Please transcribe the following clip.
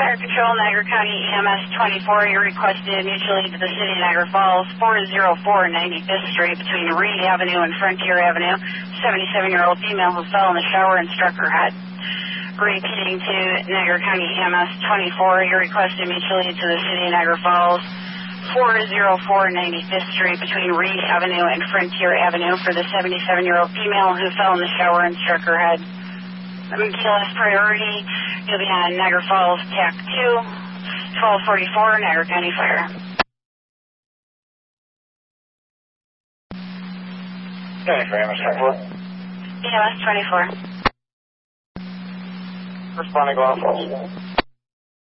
Fire Control, Niagara County EMS 24. You're requested mutually to the city of Niagara Falls, 404 95th Street between Reed Avenue and Frontier Avenue. 77-year-old female who fell in the shower and struck her head. Repeating to Niagara County EMS 24. You're requested mutually to the city of Niagara Falls, 404 95th Street between Reed Avenue and Frontier Avenue for the 77-year-old female who fell in the shower and struck her head. MTLS priority, you'll be on Niagara Falls TAC 2, 1244, Niagara County Fire. Thanks for EMS 24. EMS 24. Responding to all falls.